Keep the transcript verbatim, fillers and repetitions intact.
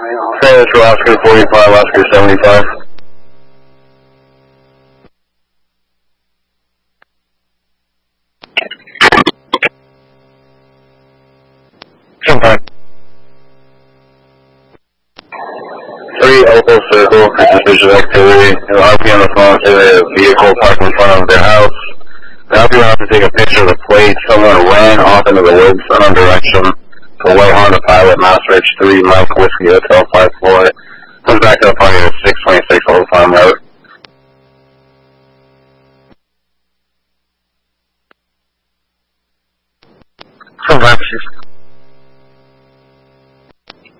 Travis for Oscar forty-five, Oscar seventy-five. Sometime. three Opal Circle for suspicious activity. It'll help you on the phone to the vehicle parked in front of their house. It'll help you have to take a picture of the plate. Someone ran off into the woods unknown direction for White Honda Pilot, Mass Ridge three, Mike Whiskey Hotel five four. Comes back to the party at six twenty-six Old Farm Road.